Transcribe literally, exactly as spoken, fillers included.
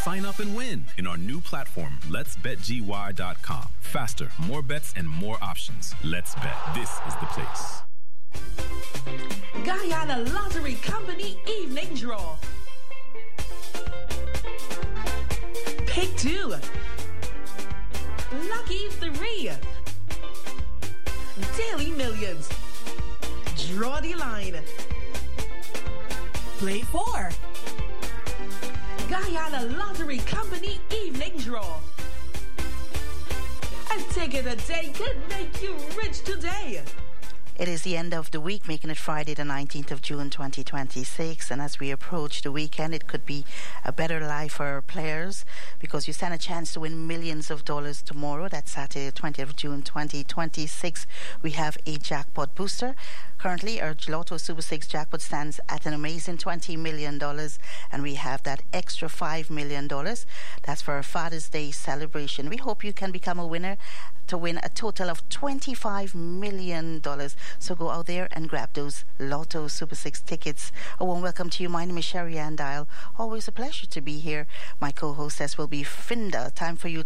Sign up and win in our new platform, lets bet G Y dot com. Faster, more bets, and more options. Let's Bet. This is the place. Guyana Lottery Company Evening Draw. Pick two. Lucky three. Daily Millions. Draw the line. Play four. Guyana Lottery Company Evening Draw. A ticket a day could make you rich today. It is the end of the week, making it Friday the nineteenth of June twenty twenty-six, and as we approach the weekend, it could be a better life for our players because you stand a chance to win millions of dollars tomorrow. That's Saturday the twentieth of June twenty twenty-six. We have a jackpot booster. Currently, our Lotto Super six jackpot stands at an amazing twenty million dollars, and we have that extra five million dollars. That's for our Father's Day celebration. We hope you can become a winner to win a total of twenty-five million dollars. So go out there and grab those Lotto Super six tickets. A warm welcome to you. My name is Sherry Ann Dial. Always a pleasure to be here. My co-hostess will be Finda. Time for you